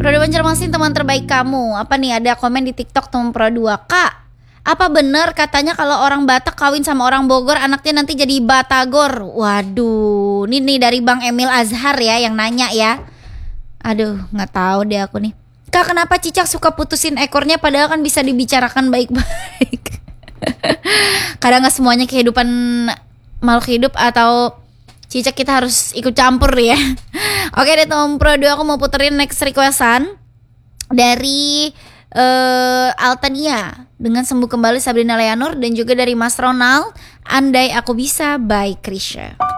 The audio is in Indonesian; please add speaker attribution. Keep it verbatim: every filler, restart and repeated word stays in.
Speaker 1: Pro dua Banjarmasin teman terbaik kamu. Apa nih, ada komen di TikTok teman Pro dua. Kak, apa bener katanya kalau orang Batak kawin sama orang Bogor anaknya nanti jadi Batagor? Waduh, ini nih dari Bang Emil Azhar ya yang nanya ya. Aduh, nggak tahu deh aku nih. Kak, kenapa cicak suka putusin ekornya padahal kan bisa dibicarakan baik-baik? Kadang nggak semuanya kehidupan makhluk hidup atau cicak kita harus ikut campur ya. Oke deh teman Pro dua, aku mau puterin next requestan dari uh, Altania dengan Sembuh Kembali Sabrina Leanur, dan juga dari Mas Ronald Andai Aku Bisa by Krisya.